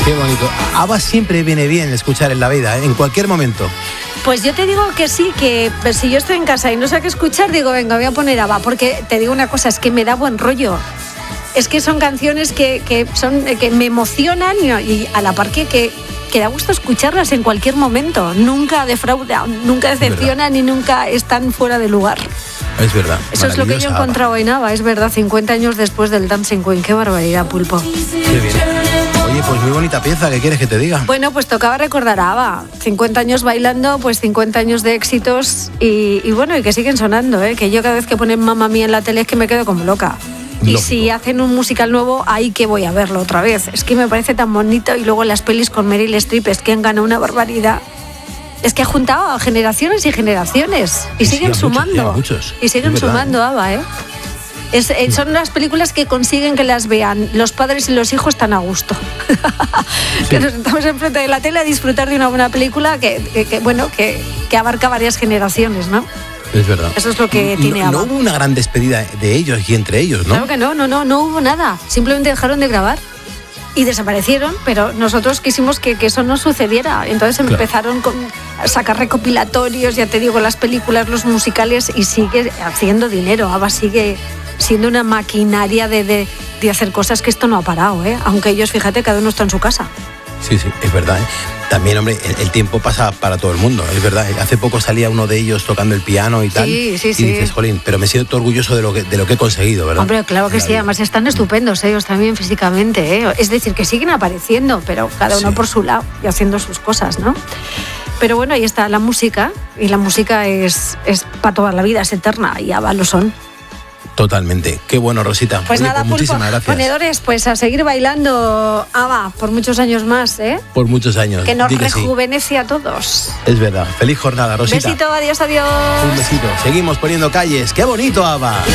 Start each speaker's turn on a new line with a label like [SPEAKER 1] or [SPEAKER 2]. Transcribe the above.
[SPEAKER 1] Qué bonito. ABBA siempre viene bien escuchar en la vida, en cualquier momento.
[SPEAKER 2] Pues yo te digo que sí, que si yo estoy en casa y no sé qué escuchar, digo, venga, voy a poner ABBA, porque te digo una cosa, es que me da buen rollo. Es que son canciones que me emocionan y a la par que da gusto escucharlas en cualquier momento. Nunca defraudan, nunca decepcionan y nunca están fuera de lugar.
[SPEAKER 1] Es verdad.
[SPEAKER 2] Eso es lo que yo he encontrado en ABBA, es verdad, 50 años después del Dancing Queen. Qué barbaridad, Pulpo.
[SPEAKER 1] Qué bien. Oye, pues muy bonita pieza, ¿qué quieres que te diga?
[SPEAKER 2] Bueno, pues tocaba recordar a ABBA. 50 años bailando, pues 50 años de éxitos y bueno, y que siguen sonando, ¿eh? Que yo cada vez que ponen Mamma Mía en la tele es que me quedo como loca. Y
[SPEAKER 1] Lógico.
[SPEAKER 2] si hacen un musical nuevo, ahí que voy a verlo otra vez. Es que me parece tan bonito. Y luego las pelis con Meryl Streep, es que han ganado una barbaridad. Es que ha juntado a generaciones y generaciones. Y siguen sumando.
[SPEAKER 1] Muchos.
[SPEAKER 2] Y siguen sumando, ABBA, ¿eh? Son las películas que consiguen que las vean los padres y los hijos tan a gusto. Sí. Que nos sentamos enfrente de la tele a disfrutar de una buena película que abarca varias generaciones, ¿no?
[SPEAKER 1] Es verdad.
[SPEAKER 2] Eso es lo que tiene ABBA.
[SPEAKER 1] No hubo una gran despedida de ellos y entre ellos, ¿no?
[SPEAKER 2] Claro que no hubo nada. Simplemente dejaron de grabar y desaparecieron, pero nosotros quisimos que eso no sucediera. Entonces empezaron a sacar recopilatorios, ya te digo, las películas, los musicales, y sigue haciendo dinero. ABBA sigue siendo una maquinaria de hacer cosas, que esto no ha parado, ¿eh? Aunque ellos, fíjate, cada uno está en su casa.
[SPEAKER 1] Sí, es verdad, ¿eh? También, hombre, el tiempo pasa para todo el mundo, es verdad. Hace poco salía uno de ellos tocando el piano y tal.
[SPEAKER 2] Sí.
[SPEAKER 1] Y dices, jolín, pero me siento orgulloso de lo que he conseguido, ¿verdad?
[SPEAKER 2] Hombre, claro que sí, además están estupendos ellos también físicamente, ¿eh? Es decir, que siguen apareciendo, pero cada uno por su lado y haciendo sus cosas, ¿no? Pero bueno, ahí está la música, y la música es para toda la vida, es eterna, y ABBA lo son.
[SPEAKER 1] Totalmente. Qué bueno, Rosita.
[SPEAKER 2] Pues nada, Pulpo,
[SPEAKER 1] muchísimas gracias.
[SPEAKER 2] Ponedores, pues a seguir bailando ABBA por muchos años más, ¿eh?
[SPEAKER 1] Por muchos años.
[SPEAKER 2] Que nos rejuvenece a todos.
[SPEAKER 1] Es verdad. Feliz jornada, Rosita.
[SPEAKER 2] Besito, adiós.
[SPEAKER 1] Un besito. Seguimos poniendo calles. ¡Qué bonito, ABBA!